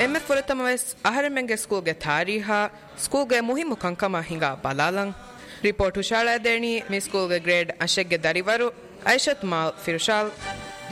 ಎಮ್ಮೆ ಫುರತಮವೆಸ್ ಅಹರಮೆಂಗೆ ಸ್ಕೂಲ್ಗೆ ತಾರೀಹ ಸ್ಕೂಲ್ಗೆ ಮುಹಿಮು ಕಂಕಮ ಹಿಂಗ ಬಲಾಲಂ ರಿಪೋರ್ಟ್ ಹುಷಾಳದೇಣಿ ಮಿ ಸ್ಕೂಲ್ಗೆ ಗ್ರೇಡ್ ಅಶೆಗ್ಗೆ ದರಿವರು ಐಷತ್ ಮಾಲ್ ಫಿರುಶಾಲ್